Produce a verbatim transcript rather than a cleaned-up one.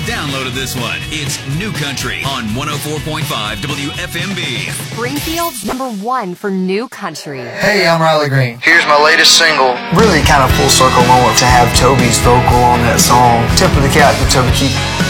downloaded this one. It's New Country on one oh four point five W F M B. Springfield's number one for New Country. Hey, I'm Riley Green. Here's my latest single. Really kind of full circle moment to have Toby's vocal on that song. Tip of the cap to Toby Keith.